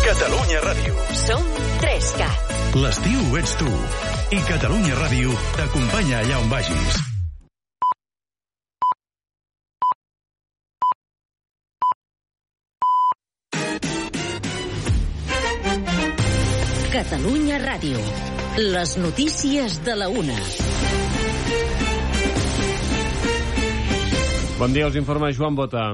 Catalunya Ràdio. Som 3CAT. L'estiu ets tu. I Catalunya Ràdio t'acompanya allà on vagis. Catalunya Ràdio. Les notícies de la una. Bon dia, us informa Joan Bota.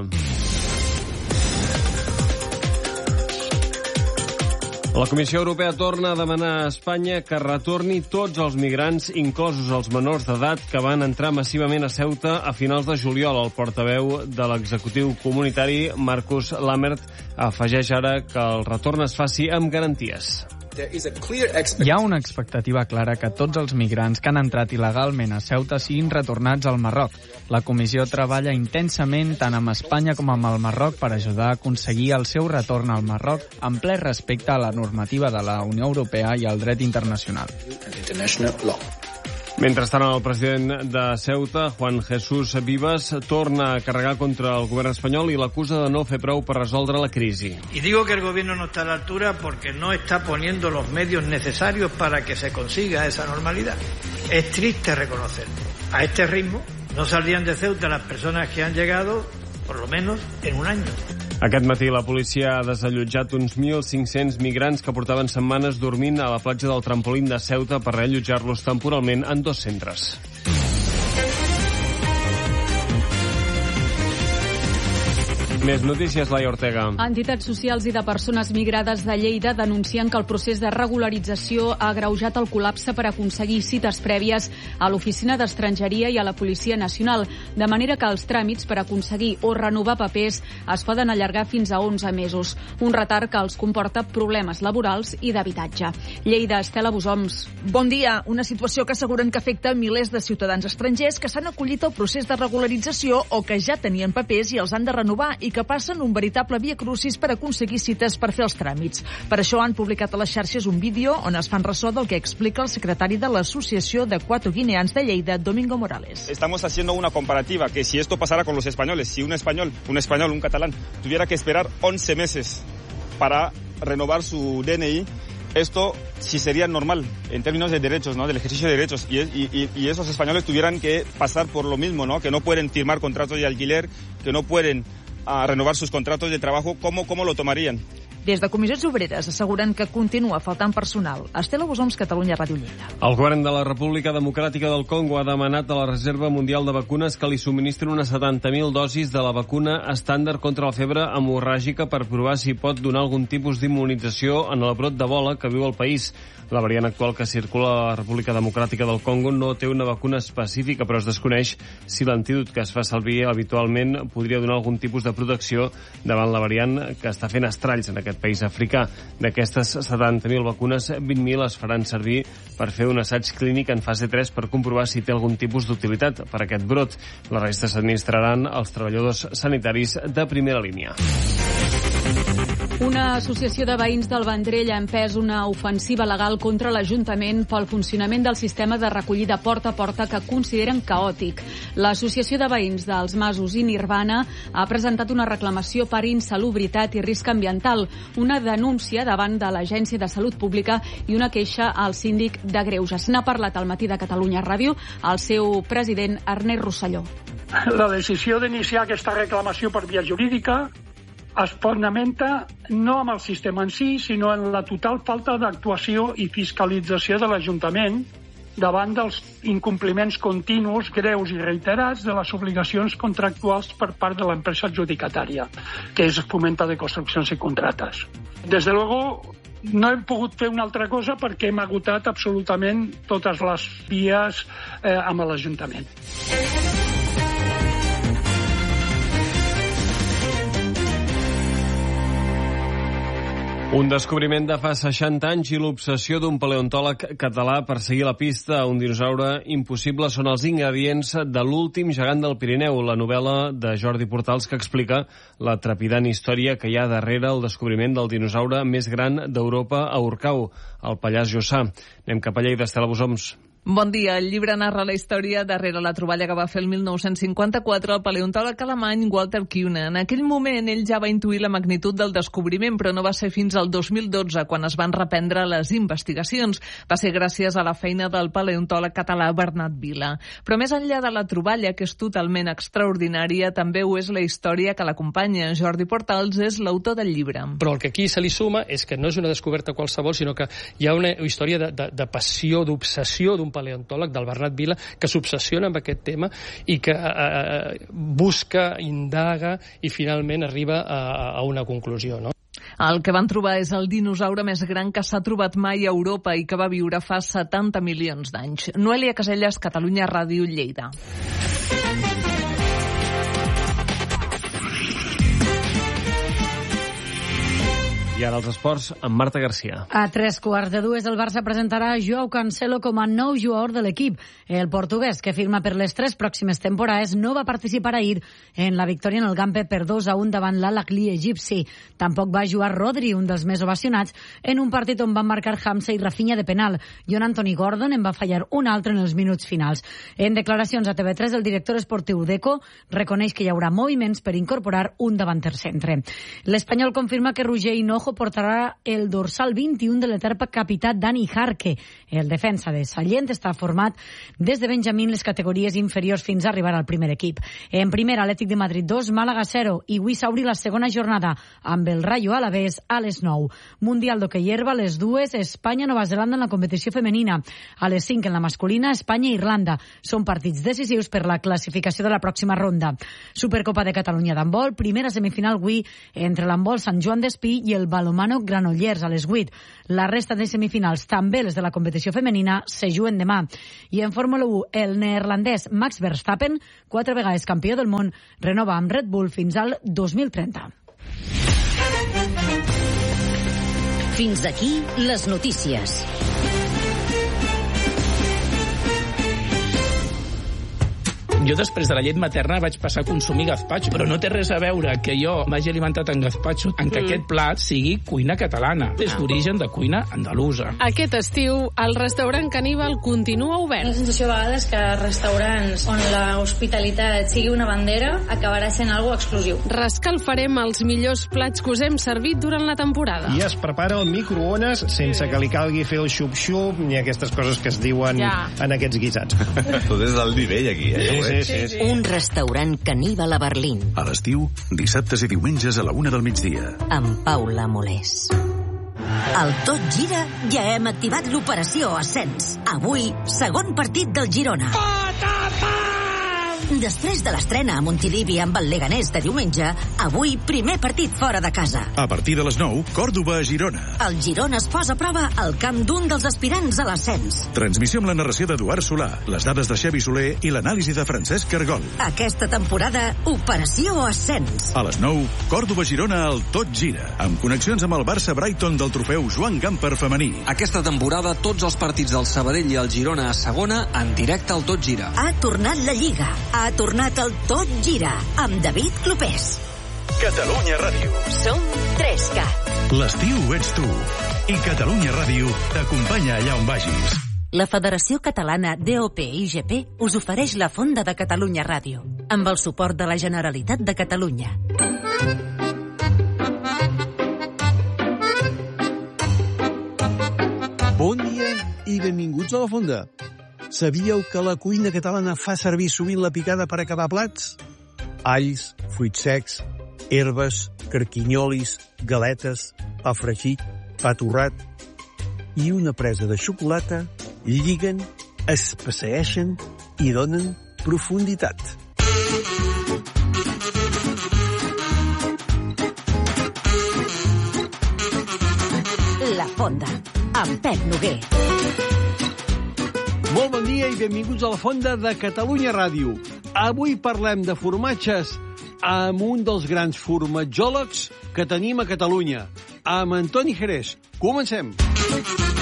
La Comissió Europea torna a demanar a Espanya que retorni tots els migrants, inclosos els menors d'edat, que van entrar massivament a Ceuta a finals de juliol. El portaveu de l'executiu comunitari, Markus Lammert, afegeix ara que el retorn es faci amb garanties. Hi ha una expectativa clara que tots els migrants que han entrat il·legalment a Ceuta siguin retornats al Marroc. La Comissió treballa intensament tant amb Espanya com amb el Marroc per ajudar a aconseguir el seu retorn al Marroc en ple respecte a la normativa de la Unió Europea i al dret internacional. Mentrestant, el president de Ceuta, Juan Jesús Vivas, torna a carregar contra el govern espanyol i l'acusa de no fer prou per resoldre la crisi. Y digo que el gobierno no está a la altura porque no está poniendo los medios necesarios para que se consiga esa normalidad. Es triste reconocerlo. A este ritmo no saldrían de Ceuta las personas que han llegado, por lo menos, en un año. Aquest matí la policia ha desallotjat uns 1.500 migrants que portaven setmanes dormint a la platja del Trampolín de Ceuta per reallotjar-los temporalment en 2 centres. Més notícies, Laia Ortega. Entitats socials i de persones migrades de Lleida denuncien que el procés de regularització ha agreujat el col·lapse per aconseguir cites prèvies a l'Oficina d'Estrangeria i a la Policia Nacional, de manera que els tràmits per aconseguir o renovar papers es poden allargar fins a 11 mesos. Un retard que els comporta problemes laborals i d'habitatge. Lleida, Estela Bosoms. Bon dia. Una situació que asseguren que afecta milers de ciutadans estrangers que s'han acollit al procés de regularització o que ja tenien papers i els han de renovar i que passen un veritable viacrucis per aconseguir cites per fer els tràmits. Per això han publicat a les xarxes un vídeo on es fan ressò del que explica el secretari de l'Associació de Equatoguineans de Lleida, Domingo Morales. Estamos haciendo una comparativa, que si esto pasara con los españoles, si un español, un catalán, tuviera que esperar 11 meses para renovar su DNI, esto sí sería normal en términos de derechos, ¿no? Del ejercicio de derechos. Y esos españoles tuvieran que pasar por lo mismo, ¿no? Que no pueden firmar contratos de alquiler, que no pueden renovar sus contratos de trabajo. ¿Cómo lo tomarían? Des de Comissions Obreres asseguren que continua faltant personal. Estela Bosoms, Catalunya Ràdio Lleida. El govern de la República Democràtica del Congo ha demanat a la Reserva Mundial de Vacunes que li subministrin unes 70.000 dosis de la vacuna estàndard contra la febre hemorràgica per provar si pot donar algun tipus d'immunització en el brot d'Ebola que viu al país. La variant actual que circula a la República Democràtica del Congo no té una vacuna específica, però es desconeix si l'antídot que es fa servir habitualment podria donar algun tipus de protecció davant la variant que està fent estralls en aquest país africà. D'aquestes 70.000 vacunes, 20.000 es faran servir per fer un assaig clínic en fase 3 per comprovar si té algun tipus d'utilitat per aquest brot. La resta s'administraran als treballadors sanitaris de primera línia. Una associació de veïns del Vendrell ha empès una ofensiva legal contra l'Ajuntament pel funcionament del sistema de recollida porta a porta que consideren caòtic. L'Associació de Veïns dels Masos i Nirvana ha presentat una reclamació per insalubritat i risc ambiental, una denúncia davant de l'Agència de Salut Pública i una queixa al síndic de Greuges. N'ha parlat al Matí de Catalunya Ràdio el seu president Ernest Rosselló. La decisió d'iniciar aquesta reclamació per via jurídica es fonamenta no amb el sistema en si, sinó en la total falta d'actuació i fiscalització de l'Ajuntament davant dels incompliments continus, greus i reiterats de les obligacions contractuals per part de l'empresa adjudicatària, que és Fomento de Construccions i Contrates. Des de luego, no hem pogut fer una altra cosa perquè hem agotat absolutament totes les vies amb l'Ajuntament. Un descobriment de fa 60 anys i l'obsessió d'un paleontòleg català per seguir la pista a un dinosaure impossible són els ingredients de l'últim gegant del Pirineu, la novel·la de Jordi Portals que explica la trepidant història que hi ha darrere el descobriment del dinosaure més gran d'Europa a Orcau, el Pallars Jussà. Anem cap a Lleida, Estela Bosoms. Bon dia. El llibre narra la història darrere la troballa que va fer el 1954 el paleontòleg alemany Walter Kühne. En aquell moment ell ja va intuir la magnitud del descobriment, però no va ser fins al 2012 quan es van reprendre les investigacions. Va ser gràcies a la feina del paleontòleg català Bernat Vila. Però més enllà de la troballa, que és totalment extraordinària, també ho és la història que l'acompanya. Jordi Portals és l'autor del llibre. Però el que aquí se li suma és que no és una descoberta qualsevol, sinó que hi ha una història de passió, d'obsessió d'un paleontòleg, del Bernat Vila, que s'obsessiona amb aquest tema i que busca, indaga i finalment arriba a una conclusió, no? El que van trobar és el dinosaure més gran que s'ha trobat mai a Europa i que va viure fa 70 milions d'anys. Noelia Casellas, Catalunya Ràdio, Lleida. I ara els esports amb Marta Garcia. A 3:15 el Barça presentarà Joao Cancelo com a nou jugador de l'equip. El portuguès, que firma per les 3 pròximes temporades, no va participar ahir en la victòria en el Gampe per 2-1 davant l'Al-Ahly egipci. Tampoc va jugar Rodri, un dels més ovacionats, en un partit on van marcar Hamza i Rafinha de penal. I on Anthony Gordon en va fallar un altre en els minuts finals. En declaracions a TV3, el director esportiu d'Eco reconeix que hi haurà moviments per incorporar un davanter centre. L'Espanyol confirma que Roger Hinojo portarà el dorsal 21 de l'etern capità Dani Jarque. El defensa de Sallent està format des de Benjamín les categories inferiors fins a arribar al primer equip. En primer, Atlètic de Madrid 2, Màlaga 0, i avui s'obri la segona jornada amb el Rayo Alavés a les 9. Mundial d'hoquei herba a les 2, Espanya-Nova Zelanda en la competició femenina. A les 5 en la masculina, Espanya-Irlanda. Són partits decisius per la classificació de la pròxima ronda. Supercopa de Catalunya d'handbol, primera semifinal avui entre l'handbol Sant Joan d'Espí i el balonmano Granollers a les 8. La resta de semifinals, també les de la competició femenina, se juguen demà. I en Fórmula 1, el neerlandès Max Verstappen, 4 vegades campió del món, renova amb Red Bull fins al 2030. Fins aquí les notícies. Jo després de la llet materna vaig passar a consumir gazpacho, però no té res a veure que jo m'hagi alimentat en gazpacho en que aquest plat sigui cuina catalana, des d'origen de cuina andalusa. Aquest estiu, el restaurant Caníbal continua obert. La sensació a vegades que restaurants on l'hospitalitat sigui una bandera acabarà sent algo exclusiu. Rescalfarem els millors plats que us hem servit durant la temporada. I es prepara al microones sense que li calgui fer el xup-xup ni aquestes coses que es diuen en aquests guisats. Tot és al nivell aquí, Sí. Un restaurant caníbal a Berlín. A l'estiu, dissabtes i diumenges a la 1 del migdia. Amb Paula Molés. Al Tot Gira ja hem activat l'operació Ascens. Avui, segon partit del Girona. Després de l'estrena a Montilivi amb el Leganés de diumenge, avui primer partit fora de casa. A partir de les 9, Còrdova a Girona. El Girona es posa a prova al camp d'un dels aspirants a l'ascens. Transmissió amb la narració d'Eduard Solà, les dades de Xavi Soler i l'anàlisi de Francesc Cargol. Aquesta temporada, Operació Ascens. A les 9, Còrdova-Girona al Tot Gira, amb connexions amb el Barça-Brighton del trofeu Joan Gamper femení. Aquesta temporada, tots els partits del Sabadell i el Girona a segona en directe al Tot Gira. Ha tornat la Lliga. Ha tornat el Tot Gira amb David Clopés. Catalunya Ràdio. Som 3Cat. L'estiu ets tu. I Catalunya Ràdio t'acompanya allà on vagis. La Federació Catalana DOP-IGP us ofereix la Fonda de Catalunya Ràdio, amb el suport de la Generalitat de Catalunya. Bon dia i benvinguts a la Fonda. Sabíeu que la cuina catalana fa servir sovint la picada per acabar plats? Alls, fruits secs, herbes, carquinyolis, galetes, pa fregit, pa torrat i una presa de xocolata lliguen, especeeixen i donen profunditat. La Fonda, amb Pep Noguer. Molt bon dia i benvinguts a la Fonda de Catalunya Ràdio. Avui parlem de formatges amb un dels grans formatjòlegs que tenim a Catalunya, amb Antoni Jerez. Comencem.